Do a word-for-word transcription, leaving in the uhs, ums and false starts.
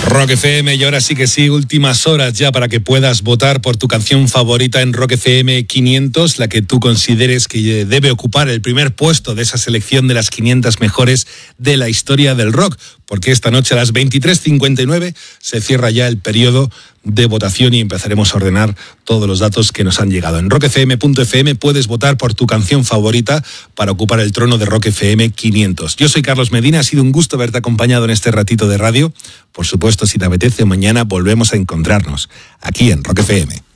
Rock F M, y ahora sí que sí, últimas horas ya para que puedas votar por tu canción favorita en Rock F M quinientos, la que tú consideres que debe ocupar el primer puesto de esa selección de las quinientas mejores de la historia del rock, porque esta noche a las veintitrés cincuenta y nueve se cierra ya el periodo de votación y empezaremos a ordenar todos los datos que nos han llegado. En rock f m punto f m puedes votar por tu canción favorita para ocupar el trono de Rock F M quinientos. Yo soy Carlos Medina, ha sido un gusto verte acompañado en este ratito de radio. Por supuesto, si te apetece, mañana volvemos a encontrarnos aquí en Rock F M.